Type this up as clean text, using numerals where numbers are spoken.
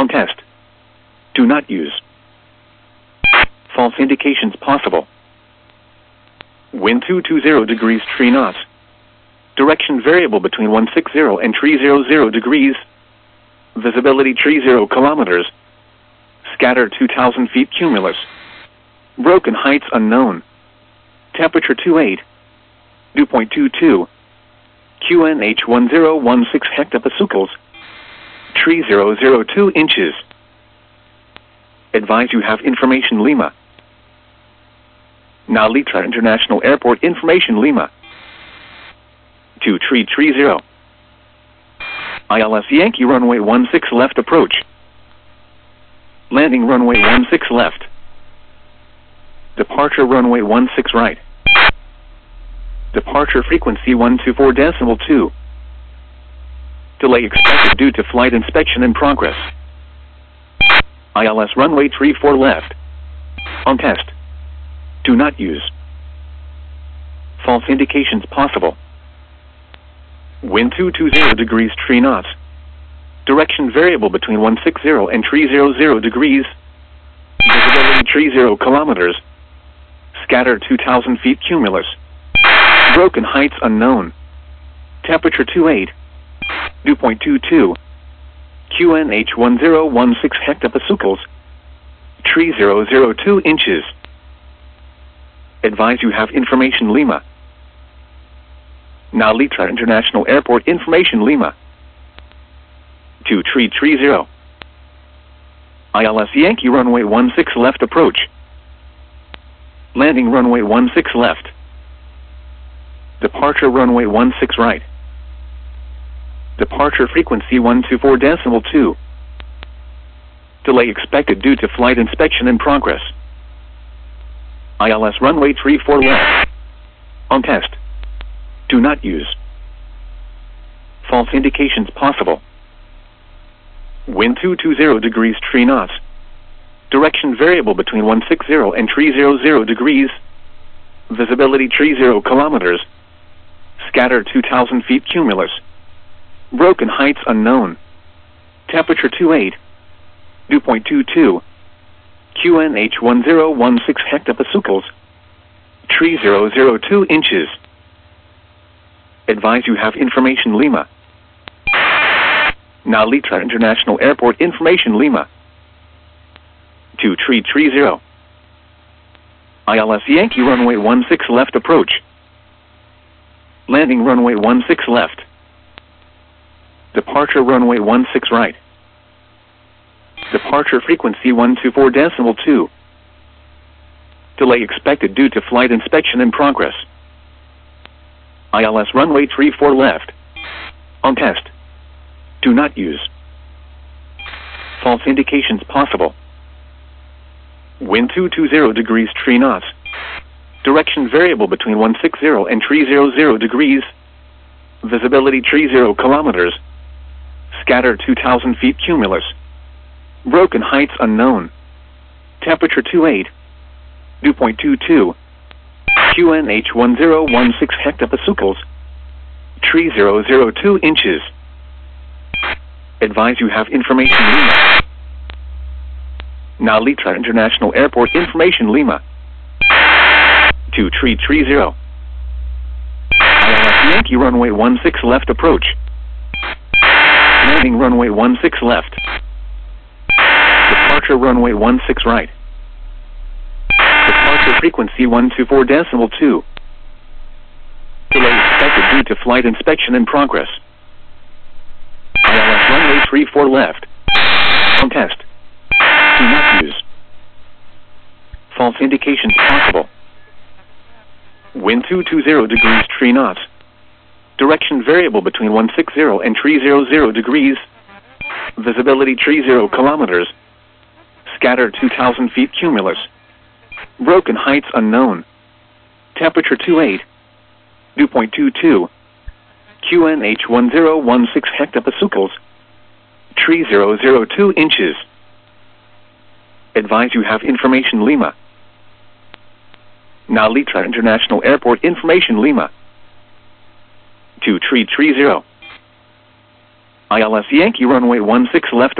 On test. Do not use. False indications possible. Wind 220 degrees 3 knots. Direction variable between 160 and 300 degrees. Visibility 30 kilometers. Scatter 2,000 feet cumulus. Broken heights unknown. Temperature 28. Dew point 22. QNH 1016 hectopascals. 3002 inches. Advise you have information Lima. Now Litra International Airport information Lima. 2330. ILS Yankee runway 16 left approach. Landing runway 16 left. Departure runway 16 right. Departure frequency 124.2. Delay expected due to flight inspection in progress. ILS runway 34 left. On test. Do not use. False indications possible. Wind 220 degrees 3 knots. Direction variable between 160 and 300 degrees. Visibility 30 kilometers. Scatter 2,000 feet cumulus. Broken heights unknown. Temperature 28. Dew point 22. QNH 1016 hectopascals. 3002 inches. Advise you have information Lima. Now Litra International Airport information Lima. 2330. ILS Yankee runway 16 left approach. Landing runway 16 left. Departure runway 16 right. Departure frequency 124.2. Delay expected due to flight inspection in progress. ILS runway 34 left. On test. Do not use. False indications possible. Wind 220 degrees 3 knots. Direction variable between 160 and 300 degrees. Visibility 30 kilometers. Scatter 2,000 feet cumulus. Broken heights unknown. Temperature 28. Dew point 22. QNH 1016 hectopascals. 3002 inches. Advise you have information Lima. Now Litra International Airport information Lima. 2330. ILS Yankee runway 16 left approach. Landing runway 16 left. Departure runway 16 right. Departure frequency 124.2. Delay expected due to flight inspection in progress. ILS runway 34 left. On test. Do not use. False indications possible. Wind 220 degrees 3 knots. Direction variable between 160 and 300 degrees. Visibility 30 kilometers. Scatter 2,000 feet cumulus. Broken heights unknown. Temperature 28. Dew point 22. QNH 1016 hectopascals. 3002 inches. Advise you have information Lima. Now Litra International Airport information Lima. 2330. ILS Yankee runway 16 left approach. Landing runway 16 left. Departure runway 16 right. Departure frequency 124.2. Delay expected due to flight inspection in progress. ILS runway 34 left. On test. Do not use. False indications possible. Wind 220 degrees 3 knots. Direction variable between 160 and 300 degrees. Visibility 30 kilometers. Scatter 2,000 feet cumulus. Broken heights unknown. Temperature 28. Dew point 22. QNH 1016 hectopascals. 3002 inches. Advise you have information Lima. Now Litra International Airport information Lima. 2330. ILS Yankee runway 16 left